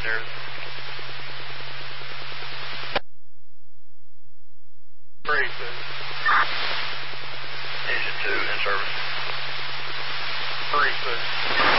service. Three, two. Engine 2 in service. 3, 2.